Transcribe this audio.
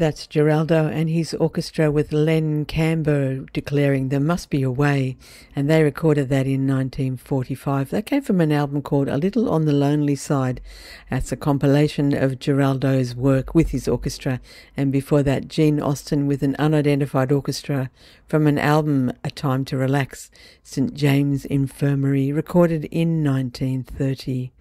That's Geraldo and his orchestra with Len Camber declaring There Must Be a Way, and they recorded that in 1945. That came from an album called A Little on the Lonely Side. That's a compilation of Geraldo's work with his orchestra, and before that Gene Austin with an unidentified orchestra from an album A Time to Relax, St James Infirmary, recorded in 1930.